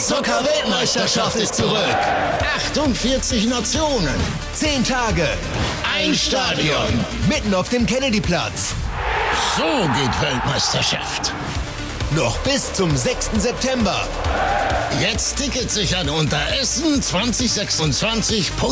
Zucker-Weltmeisterschaft ist zurück. 48 Nationen, 10 Tage, ein Stadion, mitten auf dem Kennedyplatz. So geht Weltmeisterschaft. Noch bis zum 6. September. Jetzt Tickets sichern unter essen2026.de.